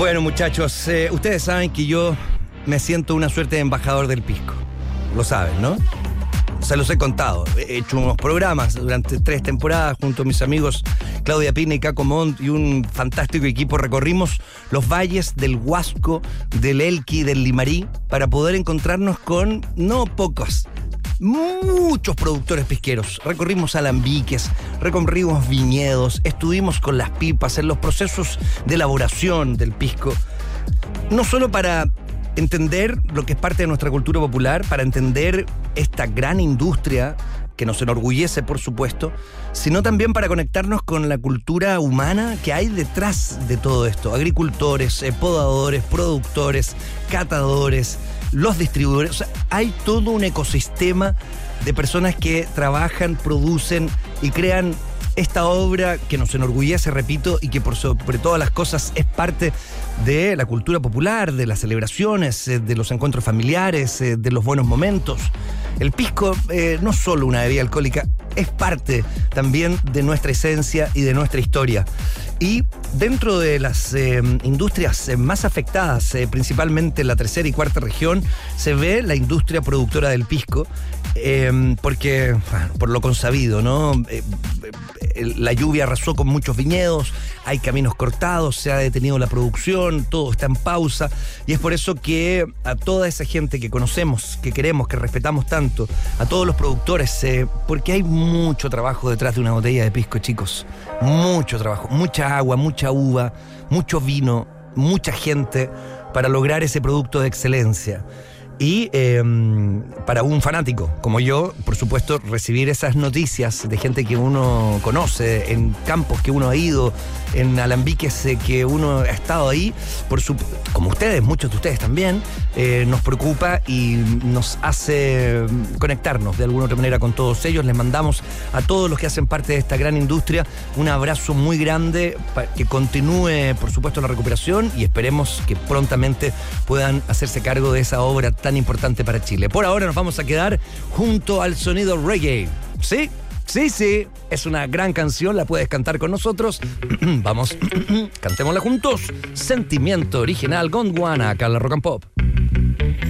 Bueno, muchachos, ustedes saben que yo me siento una suerte de embajador del pisco. Lo saben, ¿no? Se los he contado. He hecho unos programas durante 3 temporadas junto a mis amigos Claudia Pina y Caco Montt y un fantástico equipo. Recorrimos los valles del Huasco, del Elqui, del Limarí para poder encontrarnos con no pocos, muchos productores pisqueros. Recorrimos alambiques, recorrimos viñedos, estuvimos con las pipas en los procesos de elaboración del pisco. No solo para entender lo que es parte de nuestra cultura popular, para entender esta gran industria que nos enorgullece, por supuesto, sino también para conectarnos con la cultura humana que hay detrás de todo esto. Agricultores, podadores, productores, catadores, los distribuidores. O sea, hay todo un ecosistema de personas que trabajan, producen y crean esta obra que nos enorgullece, repito, y que por sobre todas las cosas es parte de la cultura popular, de las celebraciones, de los encuentros familiares, de los buenos momentos. El pisco no es solo una bebida alcohólica, es parte también de nuestra esencia y de nuestra historia. Y dentro de las industrias más afectadas, principalmente en la tercera y cuarta región, se ve la industria productora del pisco, porque, bueno, por lo consabido, ¿no? La lluvia arrasó con muchos viñedos, hay caminos cortados, se ha detenido la producción, todo está en pausa, y es por eso que a toda esa gente que conocemos, que queremos, que respetamos tanto, a todos los productores, porque hay mucho trabajo detrás de una botella de pisco, chicos, mucho trabajo, mucha agua, mucha uva, mucho vino, mucha gente para lograr ese producto de excelencia. Y para un fanático como yo, por supuesto, recibir esas noticias de gente que uno conoce, en campos que uno ha ido, en alambiques que uno ha estado ahí, como ustedes, muchos de ustedes también, nos preocupa y nos hace conectarnos de alguna otra manera con todos ellos. Les mandamos a todos los que hacen parte de esta gran industria un abrazo muy grande, que continúe, por supuesto, la recuperación y esperemos que prontamente puedan hacerse cargo de esa obra tan importante para Chile. Por ahora nos vamos a quedar junto al sonido reggae. ¿Sí? Sí, es una gran canción, la puedes cantar con nosotros. Vamos, cantémosla juntos. Sentimiento original, Gondwana, acá en la Rock and Pop.